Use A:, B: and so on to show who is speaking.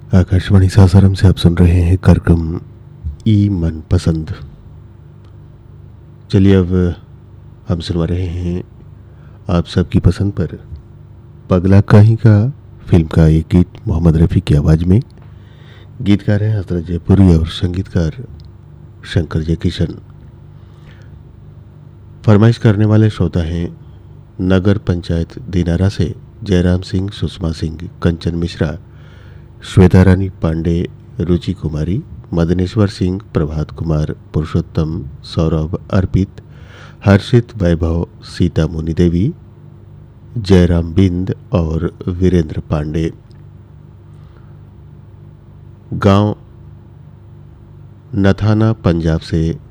A: आकाशवाणी सासाराम से आप सुन रहे हैं कार्यक्रम ई मन पसंद। चलिए अब हम सुनवा रहे हैं आप सबकी पसंद पर पगला कहीं का फिल्म का एक गीत मोहम्मद रफ़ी की आवाज़ में। गीतकार हैं हजरत जयपुरी और संगीतकार शंकर जयकिशन। फरमाइश करने वाले श्रोता हैं नगर पंचायत दिनारा से जयराम सिंह, सुषमा सिंह, कंचन मिश्रा, श्वेता रानी पांडे, रुचि कुमारी, मदनेश्वर सिंह, प्रभात कुमार, पुरुषोत्तम, सौरभ, अर्पित, हर्षित, वैभव, सीता मुनि देवी, जयराम बिंद और वीरेंद्र पांडे। गांव नथाना पंजाब से